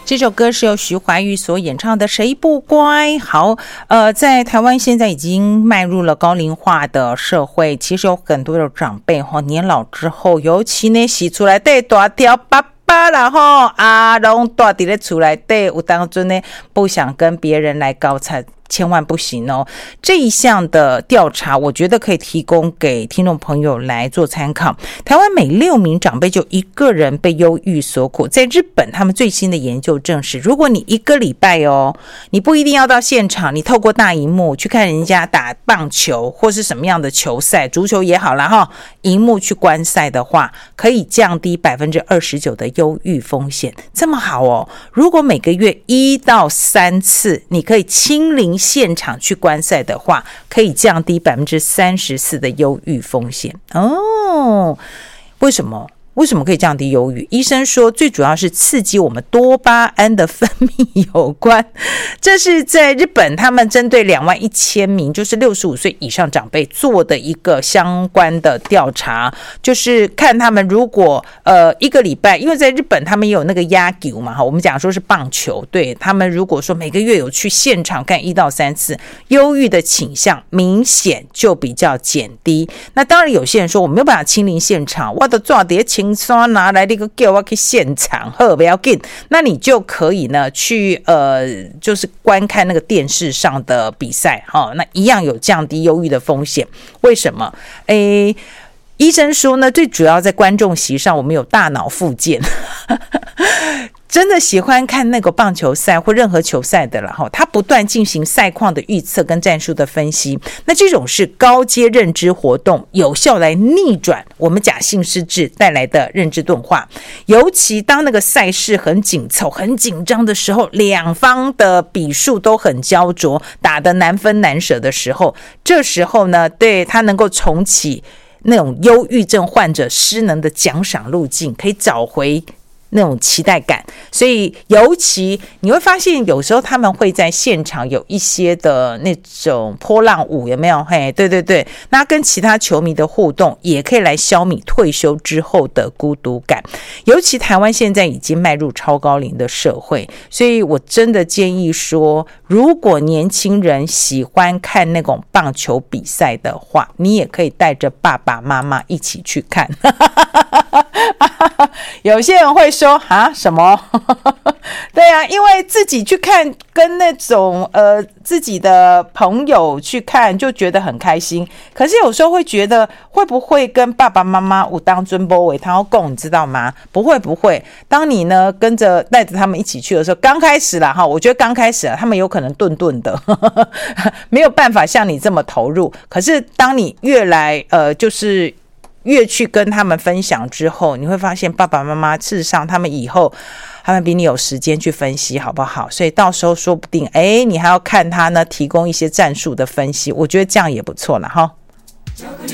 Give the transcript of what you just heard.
这首歌是由徐怀钰所演唱的《谁不乖》。好，在台湾现在已经迈入了高龄化的社会，其实有很多的长辈年老之后，尤其呢洗出来的大条爸爸啦拢大伫咧厝内底，有当中呢不想跟别人来高产。千万不行哦！这一项的调查，我觉得可以提供给听众朋友来做参考。台湾每6名长辈就1个人被忧郁所苦。在日本，他们最新的研究证实，如果你1个礼拜你不一定要到现场，你透过大荧幕去看人家打棒球或是什么样的球赛，足球也好啦荧幕去观赛的话，可以降低 29% 的忧郁风险。这么好哦！如果每个月1到3次，你可以亲临现场去观赛的话，可以降低 34% 的忧郁风险哦。为什么可以降低忧郁？医生说最主要是刺激我们多巴胺的分泌有关。这是在日本他们针对21000名就是65岁以上长辈做的一个相关的调查，就是看他们如果1个礼拜，因为在日本他们也有那个野球嘛，我们讲说是棒球，对，他们如果说每个月有去现场看1到3次，忧郁的倾向明显就比较减低。那当然有些人说我没有办法亲临现场，我的抓碟轻松拿来那个叫我去现场，不要紧，那你就可以呢去就是观看那个电视上的比赛那一样有降低忧郁的风险。为什么？医生说呢，最主要在观众席上我们有大脑复健真的喜欢看那个棒球赛或任何球赛的了他不断进行赛况的预测跟战术的分析，那这种是高阶认知活动，有效来逆转我们假性失智带来的认知钝化。尤其当那个赛事很紧凑很紧张的时候，两方的比数都很焦灼，打得难分难舍的时候，这时候呢，对他能够重启那种忧郁症患者失能的奖赏路径，可以找回那种期待感。所以尤其你会发现有时候他们会在现场有一些的那种波浪舞，有没有？对，那跟其他球迷的互动也可以来消弭退休之后的孤独感。尤其台湾现在已经迈入超高龄的社会，所以我真的建议说，如果年轻人喜欢看那种棒球比赛的话，你也可以带着爸爸妈妈一起去看有些人会说什么对啊，因为自己去看跟那种自己的朋友去看就觉得很开心，可是有时候会觉得会不会跟爸爸妈妈有当尊波为他要供，你知道吗？不会。当你呢跟着带着他们一起去的时候，刚开始啦我觉得刚开始他们有可能顿的没有办法像你这么投入，可是当你越来就是越去跟他们分享之后，你会发现爸爸妈妈事实上他们以后他们比你有时间去分析，好不好？所以到时候说不定你还要看他呢提供一些战术的分析，我觉得这样也不错啦